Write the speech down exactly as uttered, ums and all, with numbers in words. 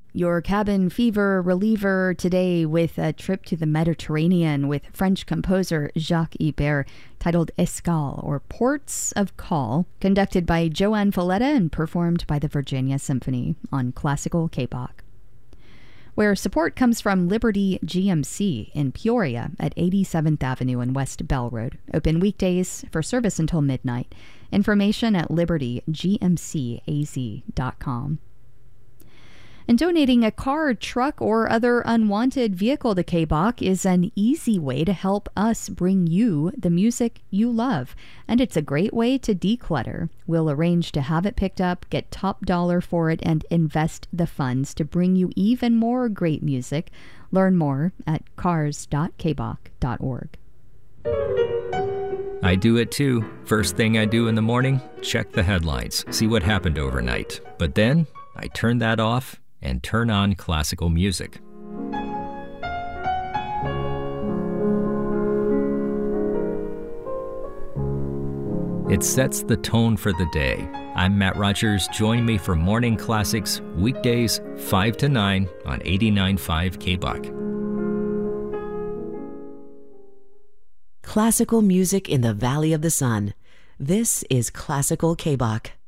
your cabin fever reliever today with a trip to the Mediterranean with French composer Jacques Ibert, titled Escale, or Ports of Call, conducted by Joanne Falletta and performed by the Virginia Symphony on Classical K-Bach. Where support comes from Liberty G M C in Peoria at eighty-seventh Avenue and West Bell Road. Open weekdays for service until midnight. Information at liberty g m c a z dot com. And donating a car, truck, or other unwanted vehicle to K-Bach is an easy way to help us bring you the music you love. And it's a great way to declutter. We'll arrange to have it picked up, get top dollar for it, and invest the funds to bring you even more great music. Learn more at cars dot k bach dot org. I do it too. First thing I do in the morning, check the headlines, see what happened overnight. But then I turn that off and turn on classical music. It sets the tone for the day. I'm Matt Rogers. Join me for Morning Classics, weekdays five to nine on eighty-nine point five K-Bach. Classical music in the Valley of the Sun. This is Classical K-Bach.